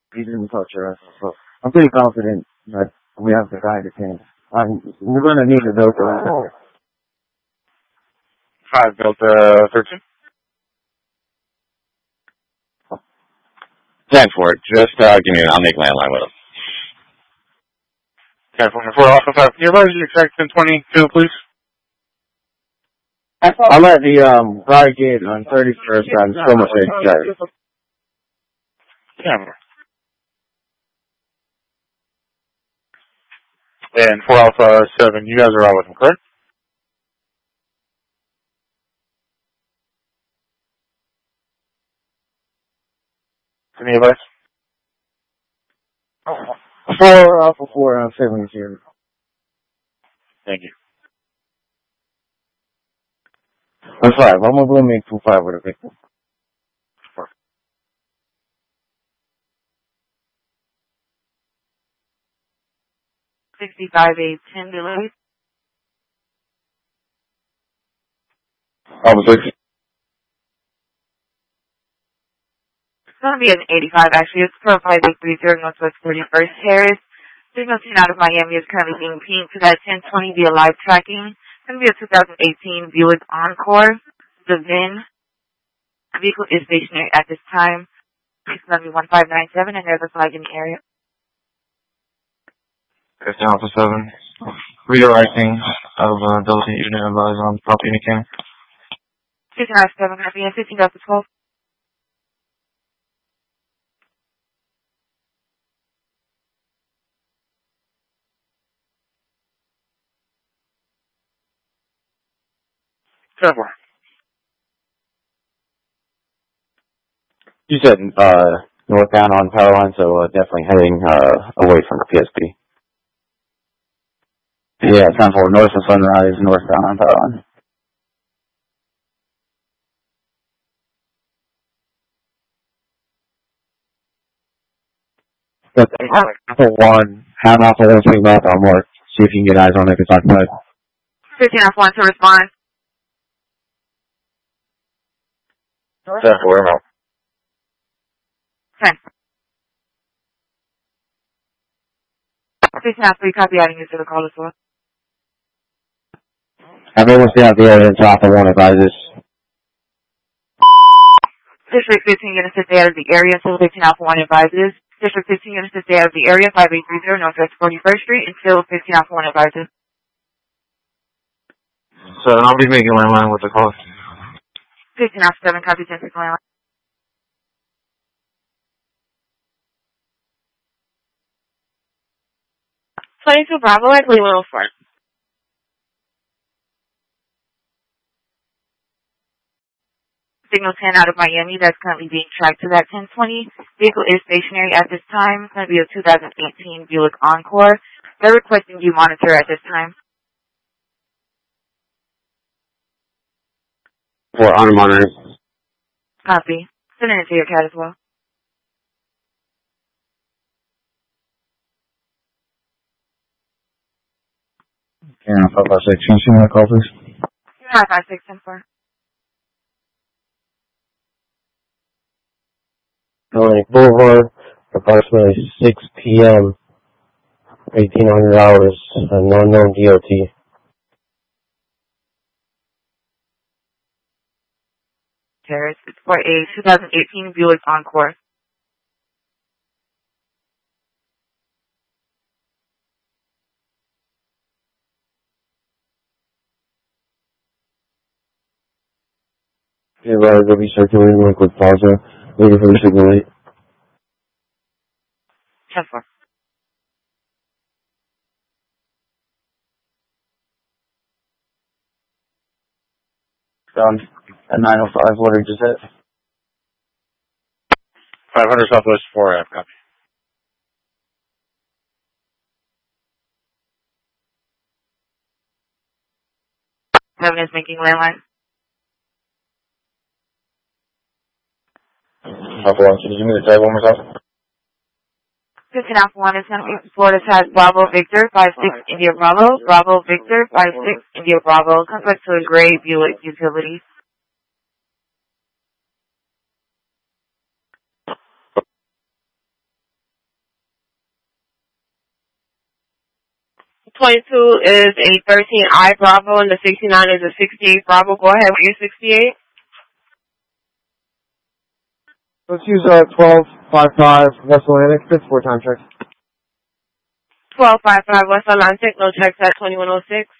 He didn't touch her. So I'm pretty confident that we have the guy that can. We're gonna need a Delta. 5 Delta 13. 10-4. Just give me. I'll make landline with him. 10-4 Alpha 5. Can you advise you exact 1020 field, please? I'm at the guard gate on 31st on Somerset Drive. Yeah. And 4 Alpha 7, you guys are out with him, correct? Any advice? 4 Alpha 4 on 70. Thank you. I'm 5. I'm gonna go make 2-5 with a victim. 65-8-10 delay. Alpha 6. It's going to be an 85, actually. It's for 5830 Northwest 41st Terrace. Signal 10 out of Miami is currently being pinged to that 1020 via live tracking. It's going to be a 2018 Buick Encore. The VIN. The vehicle is stationary at this time. It's going to be 1597, and there's a flag in the area. It's Alpha 7. Redirecting of Delta Unit advise on property mechanic. 15-7, copy, and 15 Delta 12. Trevor. You said northbound on power line, so definitely heading away from the PSP. Yeah, 10-4 north of Sunrise, northbound on power line. But Alpha 1, have Alpha 1 swing back on work. See if you can get eyes on it if it's occupied. 15 Alpha 1 to respond. 10-4, I'm out. 10. 15 Alpha 3, copy, adding you to the call as well. Everyone stay out the area until Alpha 1 advises. District 15 units to stay out of the area until 15 Alpha 1 advises. District 15 units to stay out of the area, 5830 Northwest 41st Street, until 15 Alpha 1 advises. So I'll be making landline with the call. 15 Alpha 7, copy, 10 6 landline. Bravo at Leeward Front. Signal 10 out of Miami, that's currently being tracked to that 1020. Vehicle is stationary at this time. It's going to be a 2018 Buick Encore. They're requesting you monitor at this time. For honor monitors. Copy. Send it to your cat as well. Yeah, 556. Can you see my call, please? 556 10 4. Boulevard, approximately 6 p.m., 1800 hours, an unknown DOT. Terrace. It's for a 2018 Buick Encore. Yeah, right, go be circulating liquid plaza, waiting for the signal 8. 10 4. Done. At 905, what did you say? 500 Southwest 4F, copy. Seven is making landline. Alpha 1, can you give me the tag one more time? 15 Alpha 1 is going to be Florida tag Bravo Victor 56 India Bravo. Bravo Victor 56 India Bravo. Comes to a gray Buick utility. 22 is a 13I Bravo and the 69 is a 68 Bravo. Go ahead with your 68. Let's use 1255 West Atlantic. That's 4 time checks. 1255 West Atlantic, no checks at 2106.